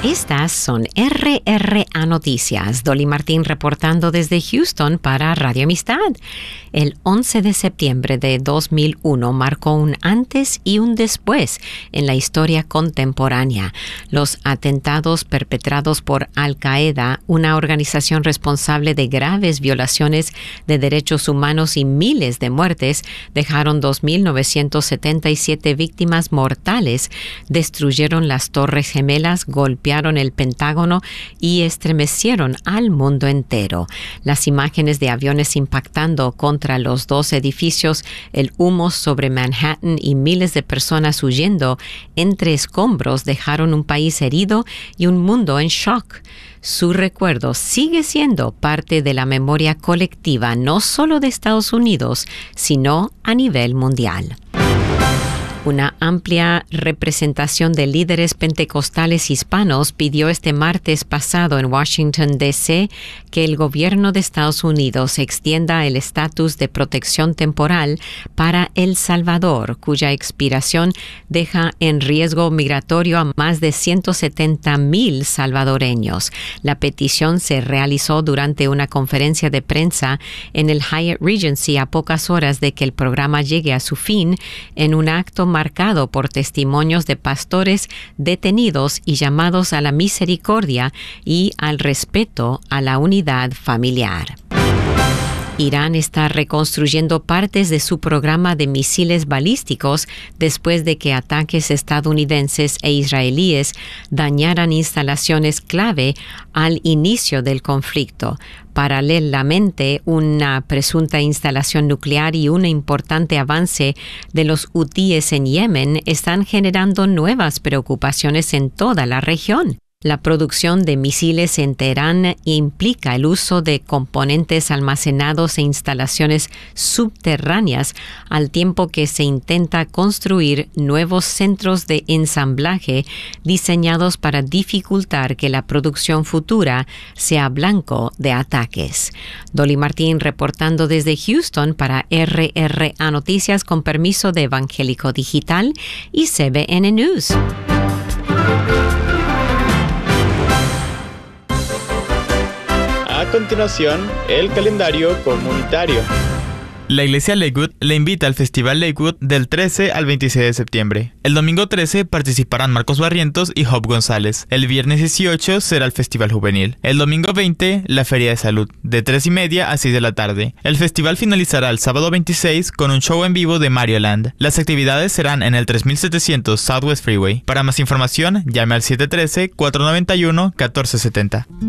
Estas son RRA Noticias. Dolly Martín reportando desde Houston para Radio Amistad. El 11 de septiembre de 2001 marcó un antes y un después en la historia contemporánea. Los atentados perpetrados por Al-Qaeda, una organización responsable de graves violaciones de derechos humanos y miles de muertes, dejaron 2.977 víctimas mortales, destruyeron las Torres Gemelas, golpearon el Pentágono y estremecieron al mundo entero. Las imágenes de aviones impactando contra los dos edificios, el humo sobre Manhattan y miles de personas huyendo entre escombros dejaron un país herido y un mundo en shock. Su recuerdo sigue siendo parte de la memoria colectiva no solo de Estados Unidos, sino a nivel mundial. Una amplia representación de líderes pentecostales hispanos pidió este martes pasado en Washington, D.C., que el gobierno de Estados Unidos extienda el estatus de protección temporal para El Salvador, cuya expiración deja en riesgo migratorio a más de 170,000 salvadoreños. La petición se realizó durante una conferencia de prensa en el Hyatt Regency a pocas horas de que el programa llegue a su fin, en un acto marcado por testimonios de pastores detenidos y llamados a la misericordia y al respeto a la unidad familiar. Irán está reconstruyendo partes de su programa de misiles balísticos después de que ataques estadounidenses e israelíes dañaran instalaciones clave al inicio del conflicto. Paralelamente, una presunta instalación nuclear y un importante avance de los hutíes en Yemen están generando nuevas preocupaciones en toda la región. La producción de misiles en Teherán implica el uso de componentes almacenados e instalaciones subterráneas, al tiempo que se intenta construir nuevos centros de ensamblaje diseñados para dificultar que la producción futura sea blanco de ataques. Dolly Martín reportando desde Houston para RRA Noticias con permiso de Evangélico Digital y CBN News. A continuación, el calendario comunitario. La Iglesia Lakewood le invita al Festival Lakewood del 13 al 26 de septiembre. El domingo 13 participarán Marcos Barrientos y Job González. El viernes 18 será el Festival Juvenil. El domingo 20, la Feria de Salud, de 3:30 a 6 de la tarde. El festival finalizará el sábado 26 con un show en vivo de Mario Land. Las actividades serán en el 3700 Southwest Freeway. Para más información, llame al 713-491-1470.